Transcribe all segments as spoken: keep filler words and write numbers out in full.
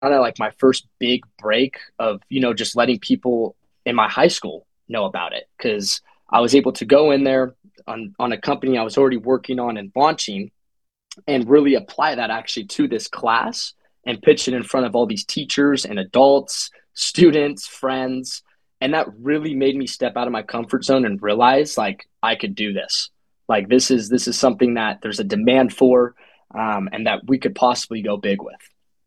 of like my first big break of, you know, just letting people in my high school know about it because I was able to go in there on, on a company I was already working on and launching and really apply that actually to this class and pitch it in front of all these teachers and adults, students, friends. And that really made me step out of my comfort zone and realize like I could do this. Like this is this is something that there's a demand for, um, and that we could possibly go big with.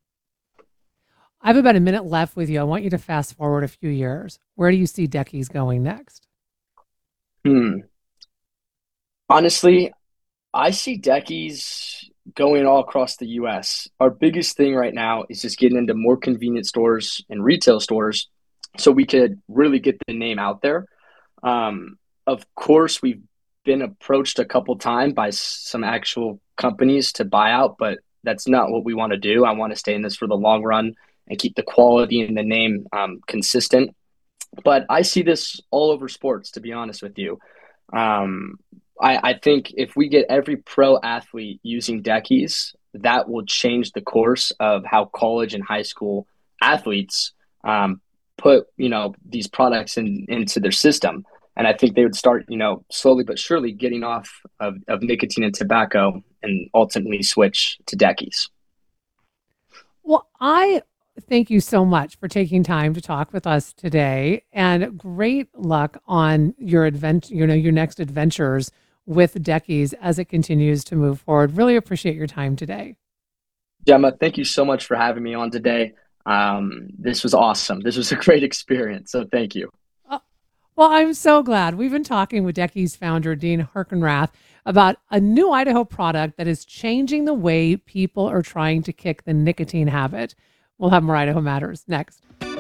I have about a minute left with you. I want you to fast forward a few years. Where do you see Deckies going next? Hmm. Honestly, I see Deckies going all across the U S. Our biggest thing right now is just getting into more convenience stores and retail stores so we could really get the name out there. Um, of course, we've been approached a couple times by some actual companies to buy out, but that's not what we want to do. I want to stay in this for the long run and keep the quality and the name um, consistent. But I see this all over sports, to be honest with you. Um, I, I think if we get every pro athlete using Deckies, that will change the course of how college and high school athletes um, put, you know, these products in, into their system. And I think they would start, you know, slowly but surely getting off of, of nicotine and tobacco and ultimately switch to Deckies. Well, I thank you so much for taking time to talk with us today, and great luck on your adventure, you know, your next adventures with Deckies as it continues to move forward. Really appreciate your time today. Gemma, thank you so much for having me on today. Um, this was awesome. This was a great experience. So thank you. Uh, Well, I'm so glad. We've been talking with Deckies founder Dean Herkenrath about a new Idaho product that is changing the way people are trying to kick the nicotine habit. We'll have more Idaho Matters next.